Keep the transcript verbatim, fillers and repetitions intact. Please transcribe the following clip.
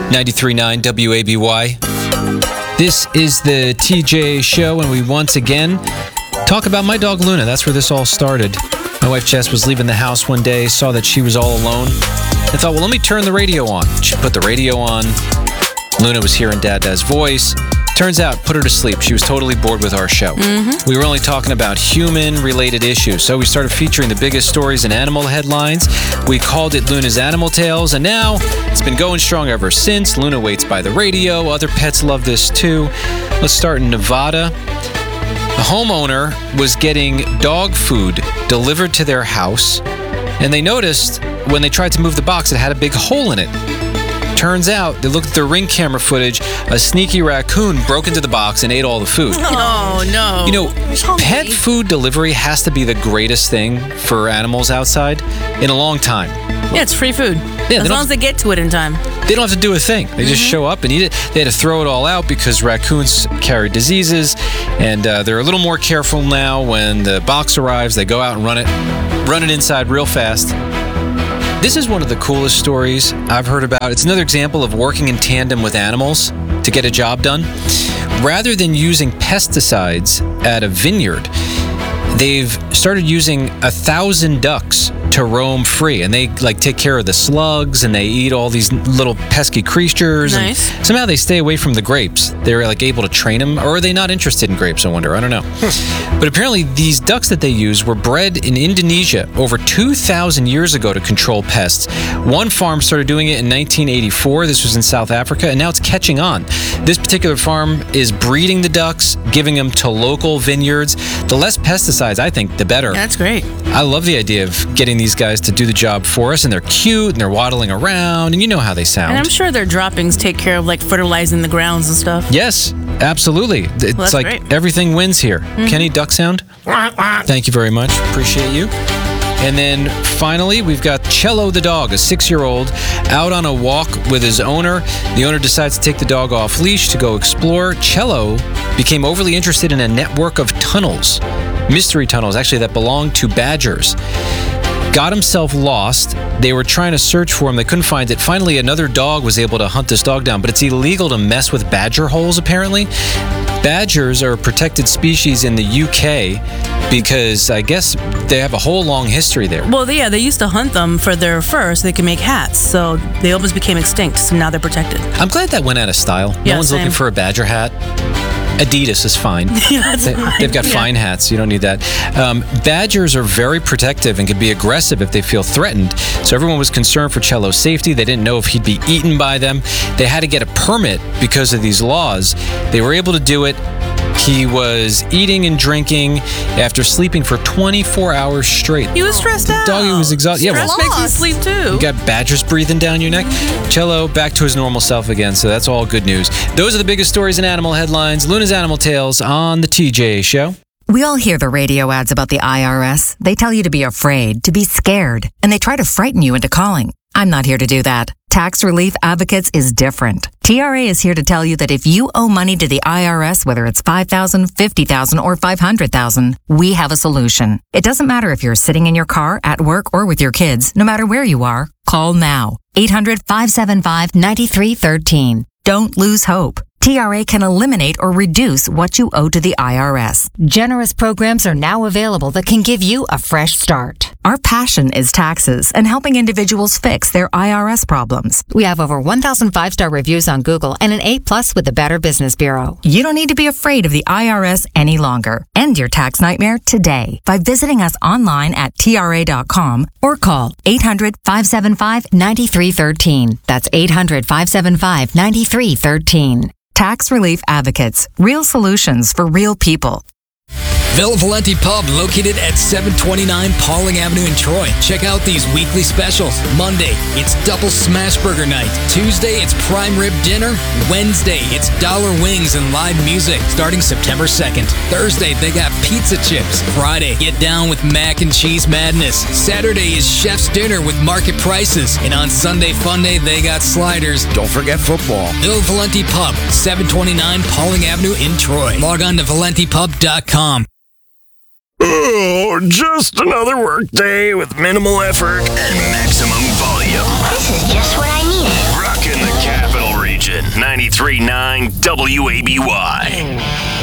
ninety-three point nine W A B Y. This is the T J Show, and we once again talk about my dog Luna. That's where this all started. My wife Jess was leaving the house one day, saw that she was all alone, and thought, well, let me turn the radio on. She put the radio on. Luna was hearing Dada's voice. Turns out, put her to sleep. She was totally bored with our show. Mm-hmm. We were only talking about human-related issues, so we started featuring the biggest stories in animal headlines. We called it Luna's Animal Tales, and now it's been going strong ever since. Luna waits by the radio. Other pets love this too. Let's start in Nevada. A homeowner was getting dog food delivered to their house, and they noticed when they tried to move the box, it had a big hole in it. Turns out, they looked at their Ring camera footage, a sneaky raccoon broke into the box and ate all the food. Oh, no. You know, pet food delivery has to be the greatest thing for animals outside in a long time. Yeah, it's free food. Yeah, as long as they get to it in time. They don't have to do a thing. They just mm-hmm. show up and eat it. They had to throw it all out because raccoons carry diseases, and uh, they're a little more careful now. When the box arrives, they go out and run it, run it inside real fast. This is one of the coolest stories I've heard about. It's another example of working in tandem with animals to get a job done. Rather than using pesticides at a vineyard, they've started using a thousand ducks to roam free, and they like take care of the slugs, and they eat all these little pesky creatures. Nice. And somehow they stay away from the grapes. They're like able to train them, or are they not interested in grapes? I wonder. I don't know. Hmm. But apparently, these ducks that they use were bred in Indonesia over two thousand years ago to control pests. One farm started doing it in nineteen eighty-four. This was in South Africa, and now it's catching on. This particular farm is breeding the ducks, giving them to local vineyards. The less pesticides, I think, the better. Yeah, that's great. I love the idea of getting these guys to do the job for us, and they're cute, and they're waddling around, and you know how they sound. And I'm sure their droppings take care of, like, fertilizing the grounds and stuff. Yes, absolutely. It's well, like great. Everything wins here. Mm-hmm. Kenny, duck sound? Thank you very much. Appreciate you. And then finally, we've got Cello the dog, a six-year-old, out on a walk with his owner. The owner decides to take the dog off leash to go explore. Cello became overly interested in a network of tunnels, mystery tunnels, actually, that belonged to badgers. Got himself lost. They were trying to search for him. They couldn't find it. Finally, another dog was able to hunt this dog down, but it's illegal to mess with badger holes, apparently. Badgers are a protected species in the U K because I guess they have a whole long history there. Well, yeah, they used to hunt them for their fur so they could make hats. So they almost became extinct, so now they're protected. I'm glad that went out of style. Yeah, no one's same. looking for a badger hat. Adidas is fine. Yeah, that's they, fine. They've got yeah. fine hats. You don't need that. Um, badgers are very protective and can be aggressive if they feel threatened. So everyone was concerned for Cello's safety. They didn't know if he'd be eaten by them. They had to get a permit because of these laws. They were able to do it. He was eating and drinking after sleeping for twenty-four hours straight. He was stressed the out. The doggy was exhausted. Stress Yeah, well, makes you sleep too. You got badgers breathing down your neck. Cello back to his normal self again, so that's all good news. Those are the biggest stories in animal headlines. Luna's Animal Tales on the T J Show. We all hear the radio ads about the I R S. They tell you to be afraid, to be scared, and they try to frighten you into calling. I'm not here to do that. Tax Relief Advocates is different. T R A is here to tell you that if you owe money to the I R S, whether it's five thousand dollars, fifty thousand dollars, or five hundred thousand dollars, we have a solution. It doesn't matter if you're sitting in your car, at work, or with your kids. No matter where you are, call now. eight hundred, five seven five, nine three one three. Don't lose hope. T R A can eliminate or reduce what you owe to the I R S. Generous programs are now available that can give you a fresh start. Our passion is taxes and helping individuals fix their I R S problems. We have over one thousand five-star reviews on Google and an A plus with the Better Business Bureau. You don't need to be afraid of the I R S any longer. End your tax nightmare today by visiting us online at T R A dot com or call eight hundred, five seven five, nine three one three. That's eight hundred, five seven five, nine three one three. Tax Relief Advocates. Real solutions for real people. Villa Valenti Pub, located at seven twenty-nine Pauling Avenue in Troy. Check out these weekly specials. Monday, it's Double Smash Burger Night. Tuesday, it's Prime Rib Dinner. Wednesday, it's Dollar Wings and live music starting September second. Thursday, they got pizza chips. Friday, get down with mac and cheese madness. Saturday is Chef's Dinner with market prices. And on Sunday Fun Day, they got sliders. Don't forget football. Villa Valenti Pub, seven twenty-nine Pauling Avenue in Troy. Log on to valenti pub dot com. Oh, just another work day with minimal effort and maximum volume. This is just what I needed. Rockin' the Capital ninety-three point nine W A B Y.